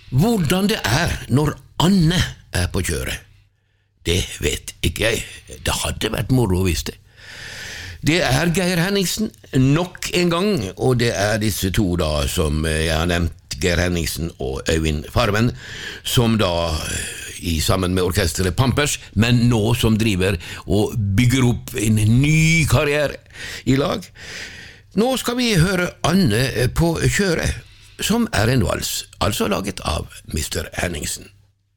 Hvordan det når Anne på kjøret, det vet ikke jeg. Det hadde vært moro hvis det. Det Geir Henningsen nok en gang, og det disse to da som jeg har nevnt, Geir Henningsen og Øyvind Farmen, som da sammen med orkestret Pampers, men nå som driver og bygger opp en ny karriere i lag. Nå skal vi høre Anne på kjøret, som en vals, altså laget av Mr. Henningsen.